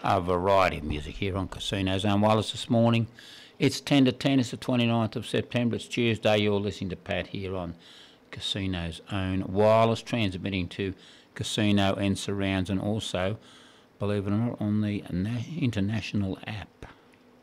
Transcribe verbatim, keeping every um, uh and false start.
a variety of music here on Casino Zone Wireless this morning. It's ten to ten, it's the twenty-ninth of September, it's Tuesday. You're listening to Pat here on Casino's own wireless, transmitting to Casino and surrounds, and also, believe it or not, on the na- international app.